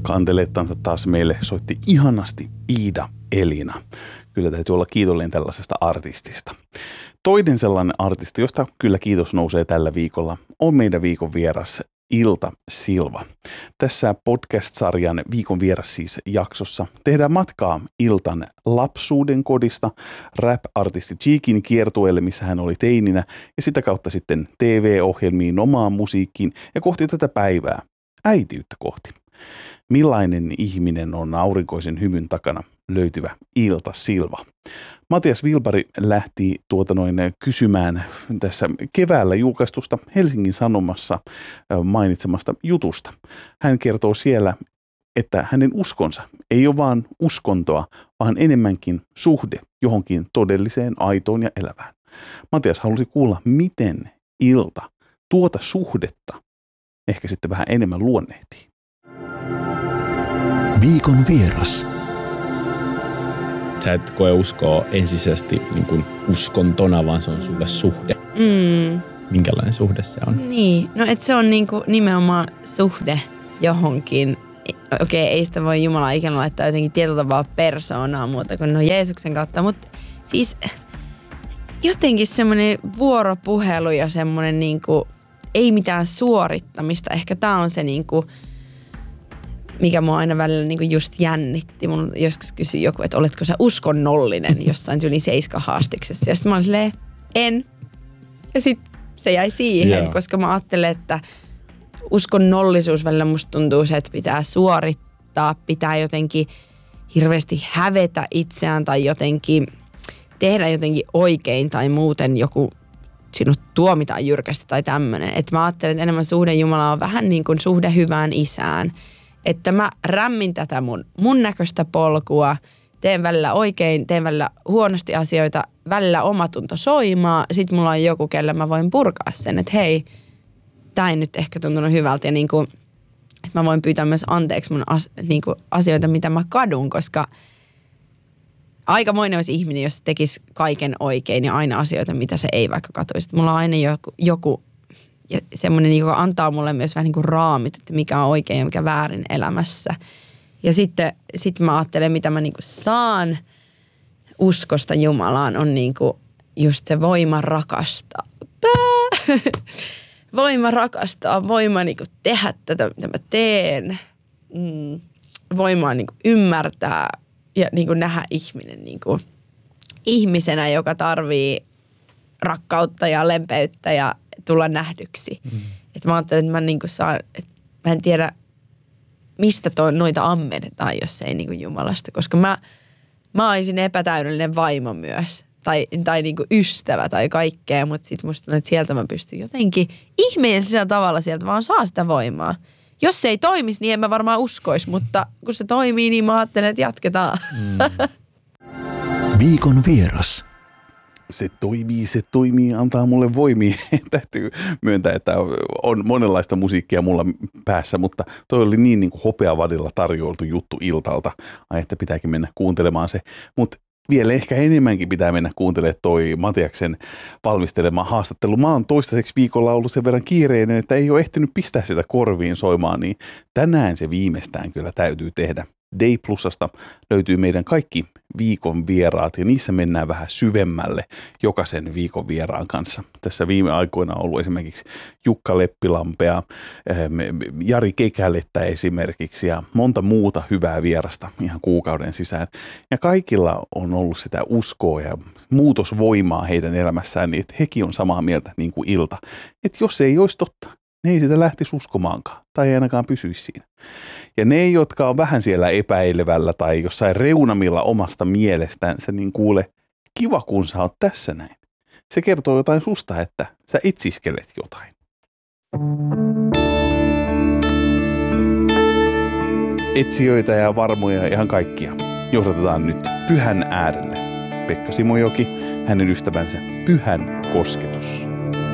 Kantelettansa taas meille soitti ihanasti Iida Elina. Kyllä täytyy olla kiitollinen tällaisesta artistista. Toinen sellainen artisti, josta kyllä kiitos nousee tällä viikolla, on meidän viikon vieras Ilta Silva. Tässä podcast-sarjan viikon vieras siis jaksossa tehdään matkaa Iltan lapsuuden kodista rap-artisti Cheekin kiertueelle, missä hän oli teininä, ja sitä kautta sitten TV-ohjelmiin, omaan musiikkiin ja kohti tätä päivää, äitiyttä kohti. Millainen ihminen on aurinkoisen hymyn takana löytyvä Ilta Silva? Matias Wilberg lähti kysymään tässä keväällä julkaistusta Helsingin Sanomassa mainitsemasta jutusta. Hän kertoo siellä, että hänen uskonsa ei ole vaan uskontoa, vaan enemmänkin suhde johonkin todelliseen, aitoon ja elävään. Matias halusi kuulla, miten Ilta tuota suhdetta ehkä sitten vähän enemmän luonnehtii. Viikon vieras. Sä et koe uskoa ensisijaisesti niin kuin uskontona, vaan se on sulle suhde. Minkälainen suhde se on? Niin, no et se on niinku nimenomaan suhde johonkin. Okei, ei sitä voi Jumala ikinä laittaa jotenkin tietyllä tavalla persoonaa muuta kuin no Jeesuksen kautta, mutta siis jotenkin semmoinen vuoropuhelu ja semmoinen niinku, ei mitään suorittamista. Ehkä tää on se niinku, mikä mua aina välillä niinku just jännitti. Mun joskus kysyi joku, että oletko sä uskonnollinen jossain yli 7 haastiksessa. Ja sitten mä olin silleen, en. Ja sitten se jäi siihen, koska mä ajattelen, että uskonnollisuus välillä musta tuntuu se, että pitää suorittaa, pitää jotenkin hirveästi hävetä itseään tai jotenkin tehdä jotenkin oikein tai muuten joku sinut tuomitaan jyrkästi tai tämmöinen. Että mä ajattelen, että enemmän suhde Jumalaa on vähän niin kuin suhde hyvään isään. Että mä rämmin tätä mun näköistä polkua, teen välillä oikein, teen välillä huonosti asioita, välillä omatunto soimaa, sit mulla on joku, kelle mä voin purkaa sen, että hei, tää ei nyt ehkä tuntunut hyvältä ja niinku, että mä voin pyytää myös anteeksi mun niinku asioita, mitä mä kadun, koska aikamoinen olisi ihminen, jos se tekisi kaiken oikein ja aina asioita, mitä se ei vaikka katuisi. Mulla on aina joku ja semmoinen, joka antaa mulle myös vähän niin kuin raamit, että mikä on oikein ja mikä väärin elämässä. Ja sitten mä ajattelen, mitä mä niin kuin saan uskosta Jumalaan, on niin kuin just se voima rakastaa. Voima rakastaa, voima niin kuin tehdä tätä, mitä mä teen. Voimaa niin kuin ymmärtää ja niin kuin nähdä ihminen niin kuin ihmisenä, joka tarvii rakkautta ja lempeyttä ja tulla nähdyksi. Että mä ajattelen, että mä niinku saan, että mä en tiedä, mistä noita ammennetaan, jos ei niinku Jumalasta. Koska mä olisin epätäydellinen vaimo myös. Tai niinku ystävä tai kaikkea, mutta sit musta tuntuu, että sieltä mä pystyn jotenkin ihmeellisellä tavalla sieltä vaan saa sitä voimaa. Jos se ei toimisi, niin en mä varmaan uskoisi, mutta kun se toimii, niin mä ajattelen, että jatketaan. Viikon vieras. Se toimii, antaa mulle voimia. Täytyy myöntää, että on monenlaista musiikkia mulla päässä, mutta toi oli niin kuin hopeavadilla tarjoiltu juttu Iltalta. Ai, että pitääkin mennä kuuntelemaan se. Mutta vielä ehkä enemmänkin pitää mennä kuuntelemaan toi Matiaksen valmistelema haastattelu. Mä oon toistaiseksi viikolla ollut sen verran kiireinen, että ei ole ehtinyt pistää sitä korviin soimaan, niin tänään se viimeistään kyllä täytyy tehdä. Day Plusasta löytyy meidän kaikki viikon vieraat ja niissä mennään vähän syvemmälle jokaisen viikon vieraan kanssa. Tässä viime aikoina on ollut esimerkiksi Jukka Leppilampea, Jari Kekälettä esimerkiksi ja monta muuta hyvää vierasta ihan kuukauden sisään. Ja kaikilla on ollut sitä uskoa ja muutosvoimaa heidän elämässään, niin että hekin on samaa mieltä niin kuin Ilta. Että jos se ei olisi totta, ne ei sitä lähtisi uskomaankaan tai ei ainakaan pysyisi siinä. Ja ne, jotka on vähän siellä epäilevällä tai jossain reunamilla omasta mielestänsä, niin kuule, kiva kun sä oot tässä näin. Se kertoo jotain susta, että sä etsiskelet jotain. Etsijöitä ja varmoja ihan kaikkia johdatetaan nyt Pyhän äärelle. Pekka Simojoki, hänen ystävänsä Pyhän kosketus.